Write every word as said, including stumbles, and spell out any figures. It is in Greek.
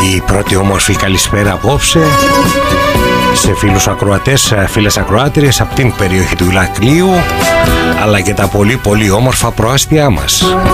Η πρώτη όμορφη καλησπέρα απόψε σε φίλους ακροατές, φίλες ακροάτριες από την περιοχή του Ηρακλείου, αλλά και τα πολύ πολύ όμορφα προάστια μας.